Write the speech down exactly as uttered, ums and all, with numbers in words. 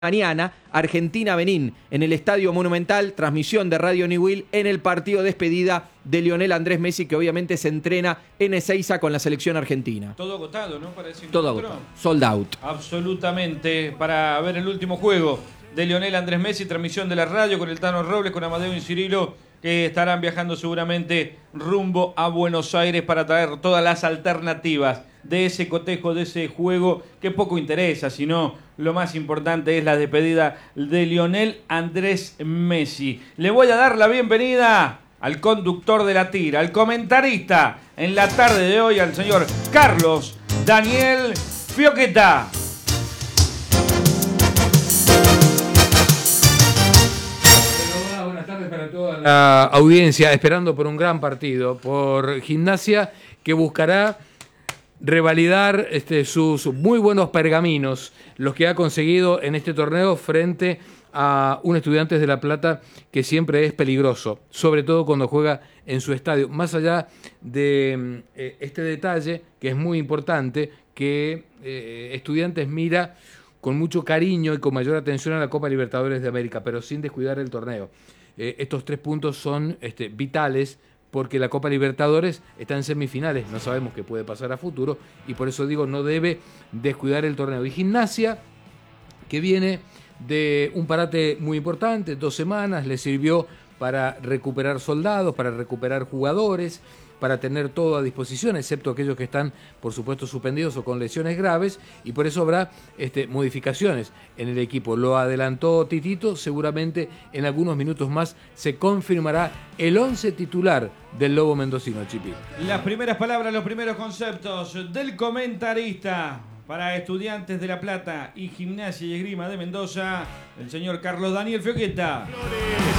Mañana, Argentina-Benín, en el Estadio Monumental, transmisión de Radio Newell en el partido de despedida de Lionel Andrés Messi, que obviamente se entrena en Ezeiza con la selección argentina. Todo agotado, ¿no? Para ese Todo agotado, sold out. Absolutamente, para ver el último juego de Lionel Andrés Messi, transmisión de la radio con el Tano Robles, con Amadeo y Cirilo, que estarán viajando seguramente rumbo a Buenos Aires para traer todas las alternativas de ese cotejo, de ese juego que poco interesa, sino lo más importante es la despedida de Lionel Andrés Messi. Le voy a dar la bienvenida al conductor de la tira, al comentarista en la tarde de hoy, al señor Carlos Daniel Fioqueta. Buenas tardes para toda la audiencia, esperando por un gran partido, por Gimnasia, que buscará revalidar este, sus muy buenos pergaminos, los que ha conseguido en este torneo frente a un Estudiantes de La Plata que siempre es peligroso, sobre todo cuando juega en su estadio. Más allá de eh, este detalle, que es muy importante, que eh, Estudiantes mira con mucho cariño y con mayor atención a la Copa Libertadores de América, pero sin descuidar el torneo. Eh, estos tres puntos son este, vitales, porque la Copa Libertadores está en semifinales, no sabemos qué puede pasar a futuro, y por eso digo, no debe descuidar el torneo. Y Gimnasia, que viene de un parate muy importante, dos semanas, le sirvió para recuperar soldados, para recuperar jugadores, para tener todo a disposición, excepto aquellos que están, por supuesto, suspendidos o con lesiones graves, y por eso habrá este, modificaciones en el equipo. Lo adelantó Titito, seguramente en algunos minutos más se confirmará el once titular del Lobo Mendocino, Chipi. Las primeras palabras, los primeros conceptos del comentarista para Estudiantes de La Plata y Gimnasia y Esgrima de Mendoza, el señor Carlos Daniel Fioqueta.